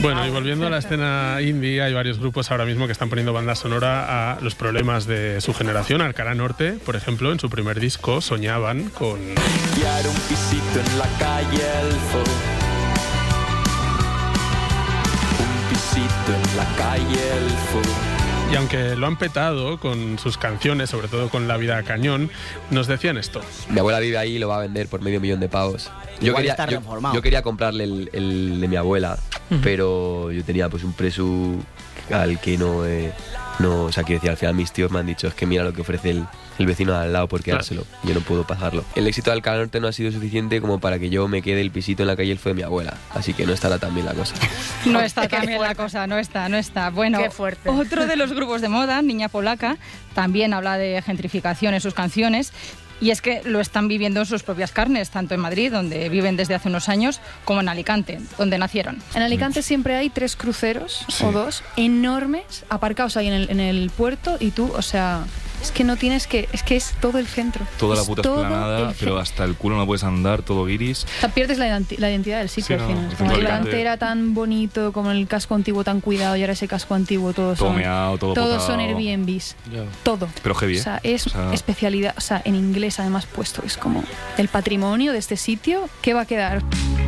Bueno, y volviendo a la escena indie, hay varios grupos ahora mismo que están poniendo banda sonora a los problemas de su generación. Alcalá Norte, por ejemplo, en su primer disco soñaban con... Quiero un pisito en la calle Elfo. Un pisito en la calle Elfo. Y aunque lo han petado con sus canciones, sobre todo con La vida a cañón, nos decían esto. Mi abuela vive ahí y lo va a vender por $500,000 de pavos. Yo quería comprarle el de mi abuela, pero yo tenía pues un presu al que no, o sea, quiero decir, al final mis tíos me han dicho, es que mira lo que ofrece el vecino de al lado por quedárselo, yo no puedo pasarlo. El éxito de Alcalá Norte no ha sido suficiente como para que yo me quede el pisito en la calle Elfo de mi abuela, así que no estará tan bien la cosa. No está tan bien la cosa, no está. Bueno, qué fuerte. Otro de los grupos de moda, Niña Polaca, también habla de gentrificación en sus canciones. Y es que lo están viviendo en sus propias carnes, tanto en Madrid, donde viven desde hace unos años, como en Alicante, donde nacieron. En Alicante siempre hay 3 cruceros o 2 enormes aparcados ahí en el puerto y tú, o sea... Es que no tienes que... Es que es todo el centro. Toda la puta explanada, pero hasta el culo no puedes andar, todo guiris. O sea, pierdes la identidad del sitio al final. Como Alicante era tan bonito, como el casco antiguo tan cuidado, y ahora ese casco antiguo todos son Airbnbs. Yeah. Todo. Pero heavy, O sea, es especialidad, o sea, en inglés además puesto. Es como el patrimonio de este sitio, ¿qué va a quedar?